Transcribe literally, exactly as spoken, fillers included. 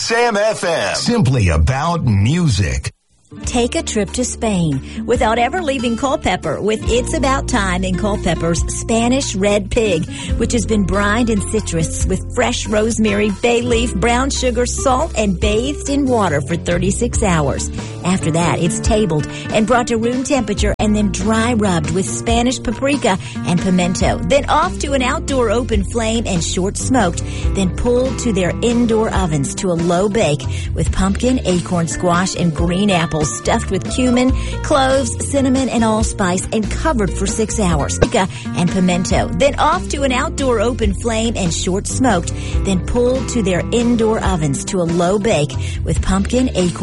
Sam F M. Simply about music. Take a trip to Spain without ever leaving Culpeper with It's About Time in Culpeper's Spanish Red Pig, which has been brined in citrus with fresh rosemary, bay leaf, brown sugar, salt, and bathed in water for thirty-six hours. After that, it's tabled and brought to room temperature and then dry rubbed with Spanish paprika and pimento. Then off to an outdoor open flame and short smoked, then pulled to their indoor ovens to a low bake with pumpkin, acorn squash, and green apples stuffed with cumin, cloves, cinnamon, and allspice and covered for six hours. And pimento. Then off to an outdoor open flame and short smoked, then pulled to their indoor ovens to a low bake with pumpkin, acorn